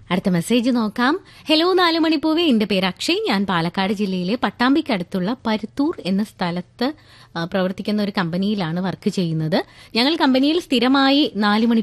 അടുത്ത മെസ്സേജ് നോക്കാം. ഹലോ 4 മണിപ്പൂവേ, എന്റെ പേര് അക്ഷയ്. ഞാൻ പാലക്കാട് ജില്ലയിലെ പട്ടാമ്പിക്കടുത്തുള്ള പരുത്തൂർ എന്ന സ്ഥലത്ത് പ്രവർത്തിക്കുന്ന ഒരു കമ്പനിയിലാണ് വർക്ക് ചെയ്യുന്നത്. ഞങ്ങൾ കമ്പനിയിൽ സ്ഥിരമായി 4 മണി